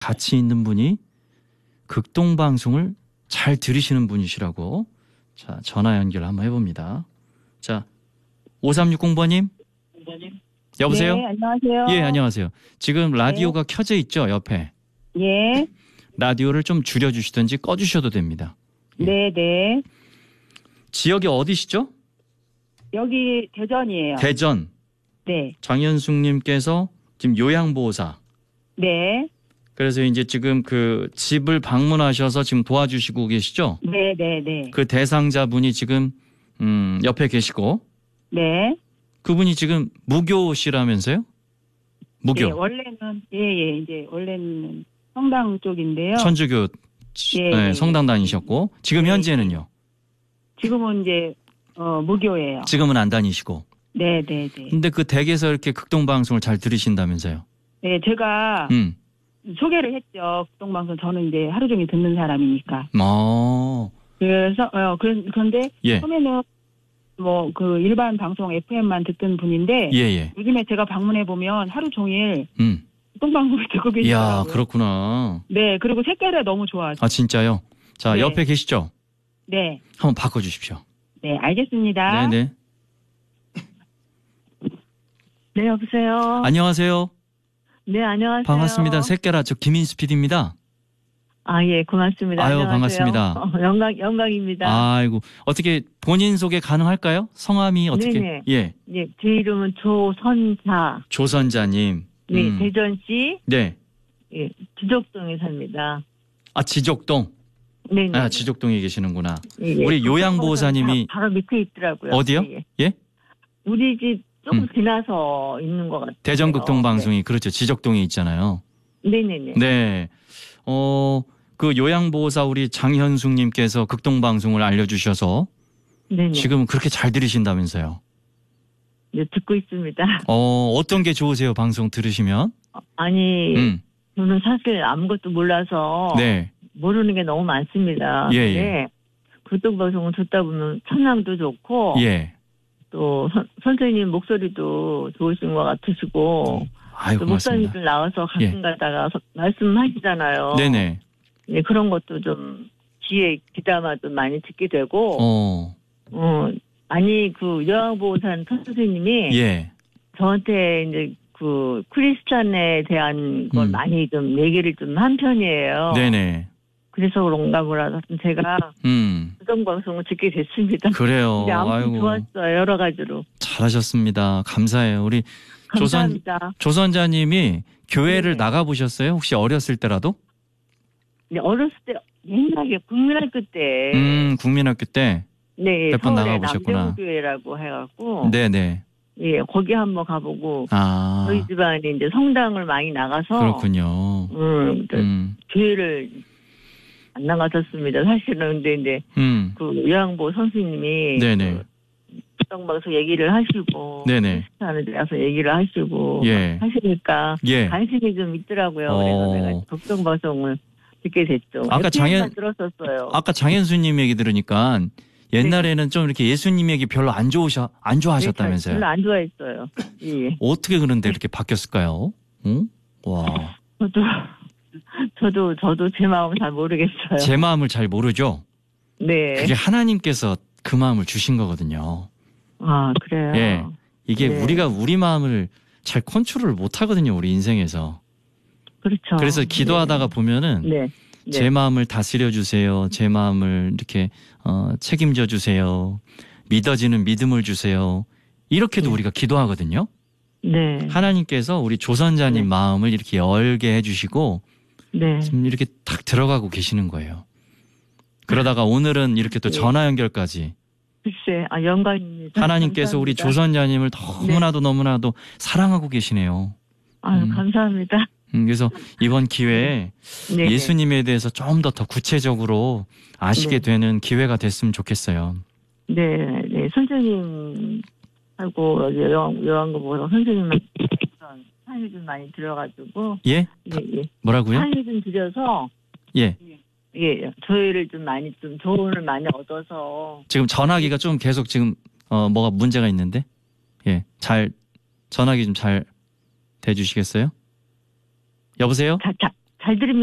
같이 있는 분이 극동방송을 잘 들으시는 분이시라고. 자, 전화 연결 한번 해봅니다. 자, 5360번님. 여보세요? 네, 안녕하세요. 예, 안녕하세요. 지금 라디오가 켜져 있죠, 옆에. 예. 라디오를 좀 줄여주시든지 꺼주셔도 됩니다. 예. 네, 네. 지역이 어디시죠? 여기 대전이에요. 대전. 네. 장현숙님께서 지금 요양보호사. 네. 그래서 이제 지금 그 집을 방문하셔서 지금 도와주시고 계시죠? 네, 네, 네. 그 대상자분이 지금 옆에 계시고. 네. 그분이 지금 무교시라면서요? 무교. 네, 원래는 이제 원래는 성당 쪽인데요. 천주교 네, 성당 다니셨고 지금 현재는요? 지금은 이제 무교예요. 지금은 안 다니시고. 네, 네, 네. 근데 그 댁에서 이렇게 극동방송을 잘 들으신다면서요? 네, 제가 소개를 했죠. 극동방송 저는 이제 하루 종일 듣는 사람이니까. 그래서 그런데 예. 처음에는 뭐 그 일반 방송 FM만 듣던 분인데 예. 요즘에 제가 방문해 보면 하루 종일 극동방송을 듣고 계시더라고요. 이야, 그렇구나. 네, 그리고 색깔이 너무 좋아요. 아, 진짜요? 자, 네. 옆에 계시죠? 네. 한번 바꿔주십시오. 네, 알겠습니다. 네네. 네, 여보세요. 안녕하세요. 네, 안녕하세요. 반갑습니다. 새끼라 저 김인수 PD입니다. 아, 예, 고맙습니다. 아유, 안녕하세요. 반갑습니다. 영광입니다. 아이고, 어떻게 본인 소개 가능할까요? 성함이 어떻게? 네네. 예. 네, 제 이름은 조선자. 조선자님. 네, 대전시. 네. 예, 지족동에 삽니다. 아, 지족동. 네네. 아, 지족동에 계시는구나. 예, 우리 요양보호사님이 바로 밑에 있더라고요. 어디요? 예? 우리 집 조금 지나서 있는 것 같아요. 대전극동방송이 그렇죠. 지족동에 있잖아요. 네네네. 네. 그 요양보호사 우리 장현숙님께서 극동방송을 알려주셔서 네네. 지금 그렇게 잘 들으신다면서요. 네, 듣고 있습니다. 어떤 게 좋으세요? 방송 들으시면? 아니, 저는 사실 아무것도 몰라서 네. 모르는 게 너무 많습니다. 예. 네. 극동방송을 듣다 보면 천남도 좋고 예. 또 선생님 목소리도 좋으신 것 같으시고 아이고, 또 고맙습니다. 목사님들 나와서 가끔 가다가 말씀하시잖아요. 네네. 네, 그런 것도 좀 귀에 귀담아 좀 많이 듣게 되고 아니 그 요양보호사 선생님이 예. 저한테 이제 그 크리스찬에 대한 걸 많이 좀 얘기를 좀 한 편이에요. 네네. 그래서 그런가 몰라서 제가 극동방송을 듣게 됐습니다. 그래요. 근데 아무튼 아이고. 좋았어요. 여러 가지로. 잘하셨습니다. 감사해요. 우리 감사합니다. 조선자님이 교회를 네. 나가보셨어요? 혹시 어렸을 때라도? 네, 어렸을 때 옛날에 국민학교 때 국민학교 때? 네, 몇 번 서울에 나가보셨구나. 남대문교회라고 해갖고 네네. 예, 거기 한번 가보고 아. 저희 집안이 이제 성당을 많이 나가서 그렇군요. 교회를 안 나가셨습니다. 사실은 근데 이제 그 요양보 선생님이 네네. 극동방송 얘기를 하시고 네네. 크리스찬에 대해서 얘기를 하시고 예. 하시니까 예. 관심이 좀 있더라고요. 그래서 내가 극동방송을 듣게 됐죠. 아까 들었었어요. 아까 장현수님 얘기 들으니까 옛날에는 좀 이렇게 예수님 얘기 별로 안 좋아하셨다면서요? 네, 별로 안 좋아했어요. 예. 어떻게 그런데 이렇게 바뀌었을까요? 응? 와. 저도 제 마음 잘 모르겠어요. 제 마음을 잘 모르죠? 네. 그게 하나님께서 그 마음을 주신 거거든요. 아, 그래요? 예. 이게 네. 우리가 우리 마음을 잘 컨트롤을 못 하거든요, 우리 인생에서. 그렇죠. 그래서 기도하다가 보면은 네. 제 마음을 다스려 주세요. 제 마음을 이렇게 책임져 주세요. 믿어지는 믿음을 주세요. 이렇게도 우리가 기도하거든요. 네. 하나님께서 우리 조선자님 마음을 이렇게 열게 해주시고 지금 이렇게 탁 들어가고 계시는 거예요. 그러다가 오늘은 이렇게 또 전화 연결까지. 글쎄, 영광입니다. 하나님께서 우리 조선자님을 너무나도 사랑하고 계시네요. 아유, 감사합니다. 그래서 이번 기회에 예수님에 대해서 좀 더 구체적으로 아시게 되는 기회가 됐으면 좋겠어요. 네. 선생님하고 요양보호사 선생님은 사연이 좀 많이 들어가지고. 예? 뭐라고요? 사연이 좀 드려서. 예. 예, 저희를 좀 많이 좀 조언을 많이 얻어서. 지금 전화기가 좀 계속 지금 뭐가 문제가 있는데, 예, 전화기 좀 잘 대주시겠어요? 여보세요? 잘 들립니다.